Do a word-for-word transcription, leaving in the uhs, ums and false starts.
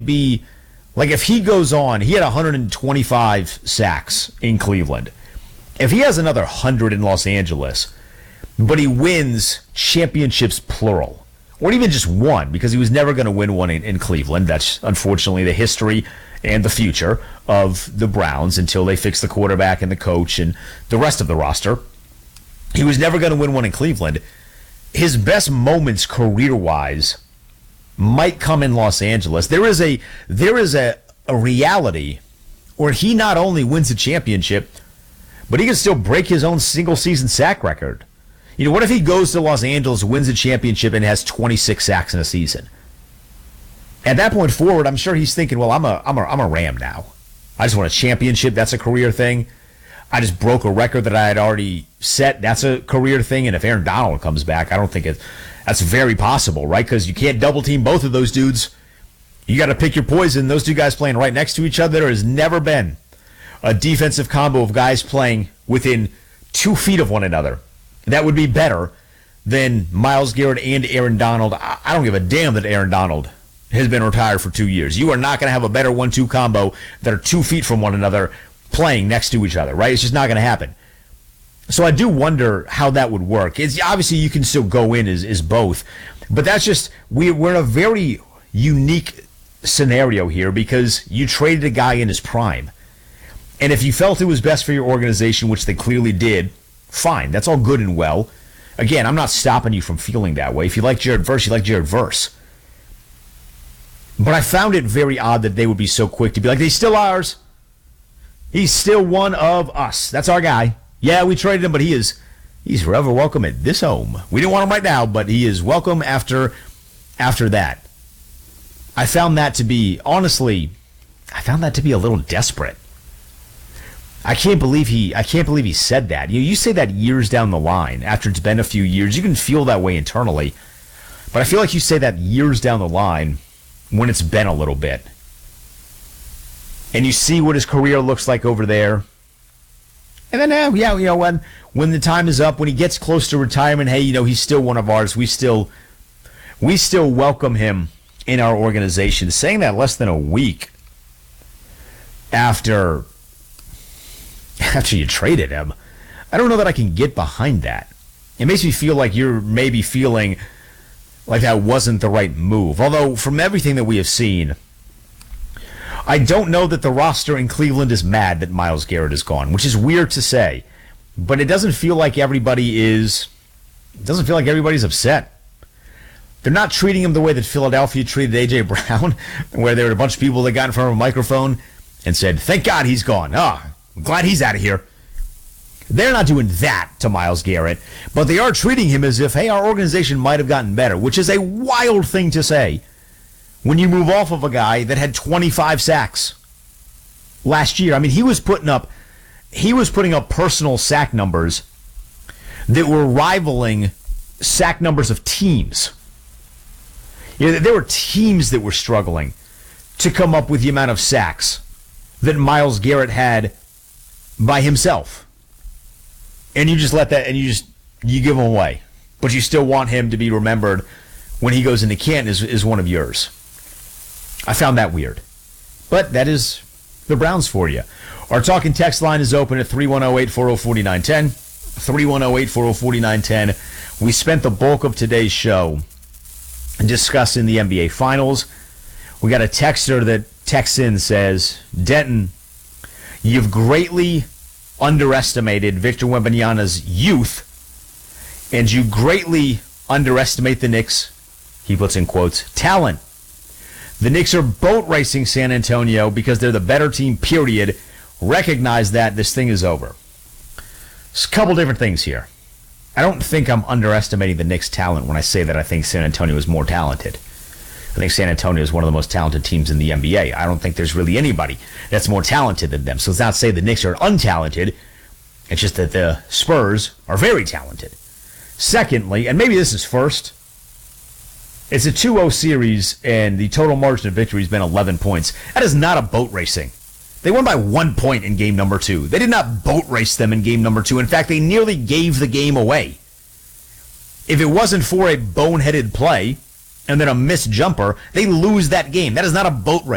be, like if he goes on, he had one hundred twenty-five sacks in Cleveland. If he has another one hundred in Los Angeles, but he wins championships plural, or even just one, because he was never going to win one in, in Cleveland. That's unfortunately the history and the future of the Browns until they fix the quarterback and the coach and the rest of the roster. He was never going to win one in Cleveland. His best moments career-wise might come in Los Angeles. There is a there is a, a reality where he not only wins a championship, but he can still break his own single-season sack record. You know, what if he goes to Los Angeles, wins a championship, and has twenty-six sacks in a season? At that point forward, I'm sure he's thinking, well, I'm a, I'm a, I'm a Ram now. I just won a championship. That's a career thing. I just broke a record that I had already set. That's a career thing. And if Aaron Donald comes back, I don't think it, that's very possible, right? Because you can't double team both of those dudes. You got to pick your poison. Those two guys playing right next to each other. There has never been a defensive combo of guys playing within two feet of one another that would be better than Myles Garrett and Aaron Donald. I don't give a damn that Aaron Donald has been retired for two years. You are not going to have a better one two combo that are two feet from one another playing next to each other, right? It's just not going to happen. So I do wonder how that would work. It's obviously you can still go in as, as both, but that's just, we, we're in a very unique scenario here because you traded a guy in his prime. And if you felt it was best for your organization, which they clearly did, fine. That's all good and well. Again, I'm not stopping you from feeling that way. If you like Jared Verse, you like Jared Verse. But I found it very odd that they would be so quick to be like, he's still ours. He's still one of us. That's our guy. Yeah, we traded him, but he is he's forever welcome at this home. We didn't want him right now, but he is welcome after after that. I found that to be, honestly, I found that to be a little desperate. I can't believe he I can't believe he said that. You know, you say that years down the line, after it's been a few years, you can feel that way internally. But I feel like you say that years down the line when it's been a little bit. And you see what his career looks like over there. And then, uh, yeah, you know, when when the time is up, when he gets close to retirement, hey, you know, he's still one of ours. We still we still welcome him in our organization. Saying that less than a week after after you traded him, I don't know that I can get behind that. It makes me feel like you're maybe feeling like that wasn't the right move. Although, from everything that we have seen, I don't know that the roster in Cleveland is mad that Myles Garrett is gone, which is weird to say. But it doesn't feel like everybody is, it doesn't feel like everybody's upset. They're not treating him the way that Philadelphia treated A J. Brown, where there were a bunch of people that got in front of a microphone and said, thank God he's gone. Oh, I'm glad he's out of here. They're not doing that to Myles Garrett, but they are treating him as if, hey, our organization might have gotten better, which is a wild thing to say when you move off of a guy that had twenty-five sacks last year. I mean, he was putting up he was putting up personal sack numbers that were rivaling sack numbers of teams. You know, there were teams that were struggling to come up with the amount of sacks that Myles Garrett had by himself. And you just let that, and you just, you give him away. But you still want him to be remembered when he goes into Canton as, as one of yours. I found that weird. But that is the Browns for you. Our talking text line is open at three one zero, eight four zero, four nine one zero. three one zero, eight four zero, four nine one zero. We spent the bulk of today's show discussing the N B A Finals. We got a texter that texts in, says, Denton, you've greatly underestimated Victor Wembanyama's youth, and you greatly underestimate the Knicks, he puts in quotes, talent. The Knicks are boat racing San Antonio because they're the better team, period. Recognize that. This thing is over. There's a couple different things here. I don't think I'm underestimating the Knicks' talent when I say that I think San Antonio is more talented. I think San Antonio is one of the most talented teams in the N B A. I don't think there's really anybody that's more talented than them. So let's not say the Knicks are untalented. It's just that the Spurs are very talented. Secondly, and maybe this is first, it's a two oh series, and the total margin of victory has been eleven points. That is not a boat racing. They won by one point in game number two. They did not boat race them in game number two. In fact, they nearly gave the game away. If it wasn't for a boneheaded play and then a missed jumper, they lose that game. That is not a boat race.